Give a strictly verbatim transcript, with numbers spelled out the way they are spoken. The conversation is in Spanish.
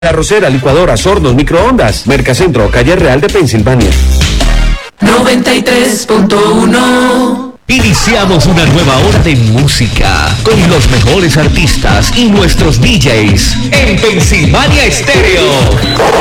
Arrocera, licuadoras, hornos, microondas. Mercacentro, calle Real de Pensilvania. noventa y tres punto uno. Iniciamos una nueva hora de música con los mejores artistas y nuestros D Js en Pensilvania Estéreo.